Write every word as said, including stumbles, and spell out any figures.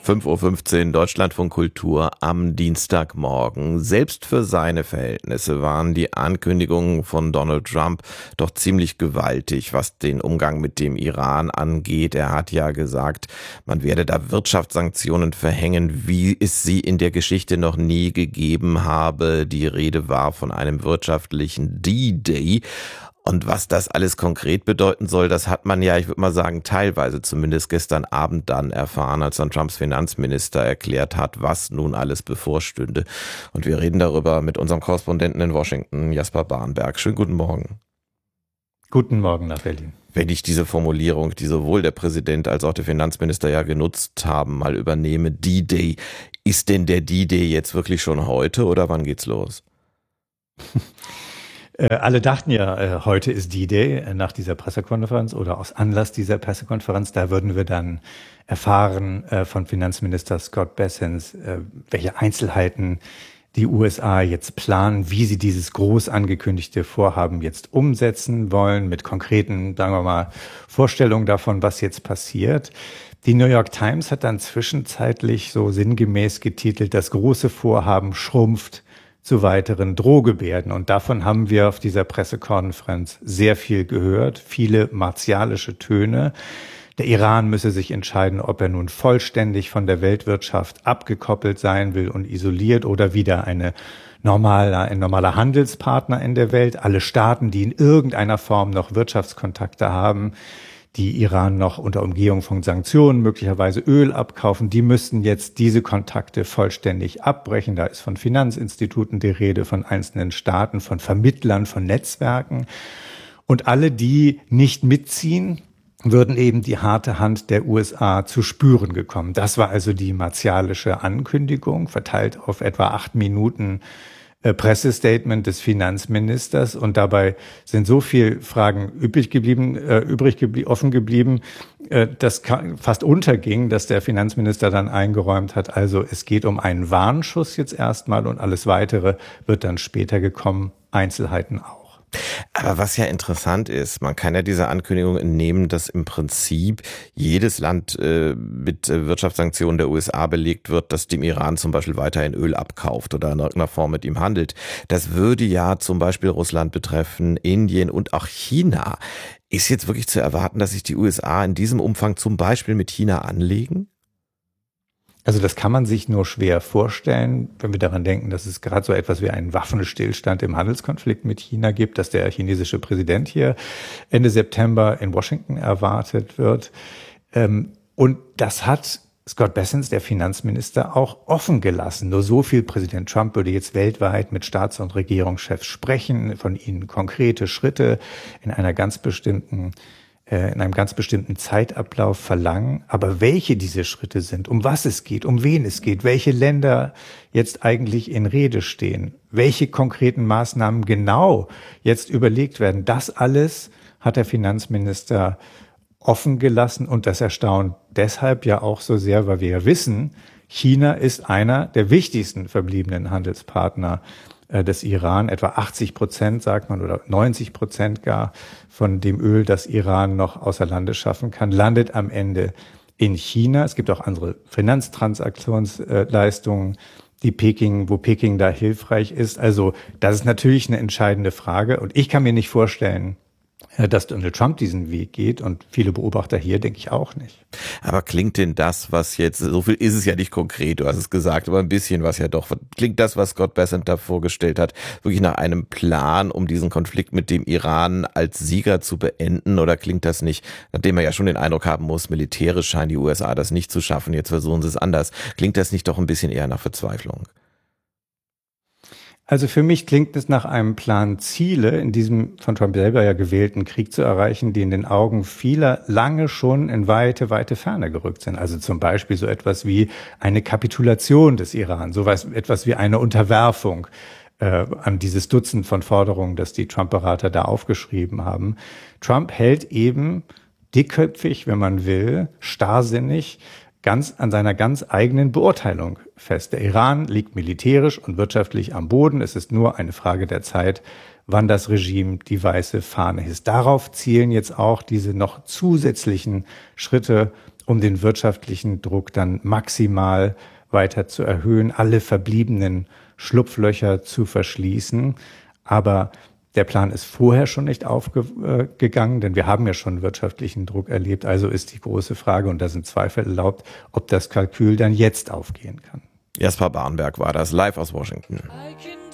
fünf Uhr fünfzehn Deutschlandfunk Kultur am Dienstagmorgen. Selbst für seine Verhältnisse waren die Ankündigungen von Donald Trump doch ziemlich gewaltig, was den Umgang mit dem Iran angeht. Er hat ja gesagt, man werde da Wirtschaftssanktionen verhängen, wie es sie in der Geschichte noch nie gegeben habe. Die Rede war von einem wirtschaftlichen D-Day. Und was das alles konkret bedeuten soll, das hat man ja, ich würde mal sagen, teilweise zumindest gestern Abend dann erfahren, als dann Trumps Finanzminister erklärt hat, was nun alles bevorstünde. Und wir reden darüber mit unserem Korrespondenten in Washington, Jasper Barnberg. Schönen guten Morgen. Guten Morgen nach Berlin. Wenn ich diese Formulierung, die sowohl der Präsident als auch der Finanzminister ja genutzt haben, mal übernehme, D-Day. Ist denn der D-Day jetzt wirklich schon heute oder wann geht's los? Äh, alle dachten ja, äh, heute ist D-Day äh, nach dieser Pressekonferenz oder aus Anlass dieser Pressekonferenz. Da würden wir dann erfahren äh, von Finanzminister Scott Bessent, äh, welche Einzelheiten die U S A jetzt planen, wie sie dieses groß angekündigte Vorhaben jetzt umsetzen wollen, mit konkreten, sagen wir mal, Vorstellungen davon, was jetzt passiert. Die New York Times hat dann zwischenzeitlich so sinngemäß getitelt, das große Vorhaben schrumpft zu weiteren Drohgebärden. Und davon haben wir auf dieser Pressekonferenz sehr viel gehört, viele martialische Töne. Der Iran müsse sich entscheiden, ob er nun vollständig von der Weltwirtschaft abgekoppelt sein will und isoliert oder wieder eine normale, ein normaler Handelspartner in der Welt. Alle Staaten, die in irgendeiner Form noch Wirtschaftskontakte haben, die Iran noch unter Umgehung von Sanktionen möglicherweise Öl abkaufen, die müssten jetzt diese Kontakte vollständig abbrechen. Da ist von Finanzinstituten die Rede, von einzelnen Staaten, von Vermittlern, von Netzwerken. Und alle, die nicht mitziehen, würden eben die harte Hand der U S A zu spüren gekommen. Das war also die martialische Ankündigung, verteilt auf etwa acht Minuten Pressestatement des Finanzministers, und dabei sind so viele Fragen übrig geblieben, äh, übrig geblie- offen geblieben, äh, dass ka- fast unterging, dass der Finanzminister dann eingeräumt hat, also es geht um einen Warnschuss jetzt erstmal und alles Weitere wird dann später gekommen, Einzelheiten auch. Aber was ja interessant ist, man kann ja dieser Ankündigung entnehmen, dass im Prinzip jedes Land äh, mit äh, Wirtschaftssanktionen der U S A belegt wird, das dem Iran zum Beispiel weiterhin Öl abkauft oder in irgendeiner Form mit ihm handelt. Das würde ja zum Beispiel Russland betreffen, Indien und auch China. Ist jetzt wirklich zu erwarten, dass sich die U S A in diesem Umfang zum Beispiel mit China anlegen? Also das kann man sich nur schwer vorstellen, wenn wir daran denken, dass es gerade so etwas wie einen Waffenstillstand im Handelskonflikt mit China gibt, dass der chinesische Präsident hier Ende September in Washington erwartet wird. Und das hat Scott Bessent, der Finanzminister, auch offen gelassen. Nur so viel: Präsident Trump würde jetzt weltweit mit Staats- und Regierungschefs sprechen, von ihnen konkrete Schritte in einer ganz bestimmten in einem ganz bestimmten Zeitablauf verlangen. Aber welche diese Schritte sind, um was es geht, um wen es geht, welche Länder jetzt eigentlich in Rede stehen, welche konkreten Maßnahmen genau jetzt überlegt werden, das alles hat der Finanzminister offen gelassen. Und das erstaunt deshalb ja auch so sehr, weil wir ja wissen, China ist einer der wichtigsten verbliebenen Handelspartner des Iran. Etwa achtzig Prozent, sagt man, oder neunzig Prozent gar von dem Öl, das Iran noch außer Landes schaffen kann, landet am Ende in China. Es gibt auch andere Finanztransaktionsleistungen, die Peking, wo Peking da hilfreich ist. Also das ist natürlich eine entscheidende Frage. Und ich kann mir nicht vorstellen, dass Donald Trump diesen Weg geht, und viele Beobachter hier denke ich auch nicht. Aber klingt denn das, was jetzt, so viel ist es ja nicht konkret, du hast es gesagt, aber ein bisschen was ja doch, klingt das, was Scott Bessent da vorgestellt hat, wirklich nach einem Plan, um diesen Konflikt mit dem Iran als Sieger zu beenden, oder klingt das nicht, nachdem man ja schon den Eindruck haben muss, militärisch scheinen die U S A das nicht zu schaffen, jetzt versuchen sie es anders, klingt das nicht doch ein bisschen eher nach Verzweiflung? Also für mich klingt es nach einem Plan, Ziele in diesem von Trump selber ja gewählten Krieg zu erreichen, die in den Augen vieler lange schon in weite, weite Ferne gerückt sind. Also zum Beispiel so etwas wie eine Kapitulation des Iran, so etwas wie eine Unterwerfung äh, an dieses Dutzend von Forderungen, das die Trump-Berater da aufgeschrieben haben. Trump hält eben dickköpfig, wenn man will, starrsinnig, ganz an seiner ganz eigenen Beurteilung fest. Der Iran liegt militärisch und wirtschaftlich am Boden. Es ist nur eine Frage der Zeit, wann das Regime die weiße Fahne hisst. Darauf zielen jetzt auch diese noch zusätzlichen Schritte, um den wirtschaftlichen Druck dann maximal weiter zu erhöhen, alle verbliebenen Schlupflöcher zu verschließen. Aber der Plan ist vorher schon nicht aufgegangen, denn wir haben ja schon wirtschaftlichen Druck erlebt. Also ist die große Frage, und da sind Zweifel erlaubt, ob das Kalkül dann jetzt aufgehen kann. Jasper Barnberg war das live aus Washington.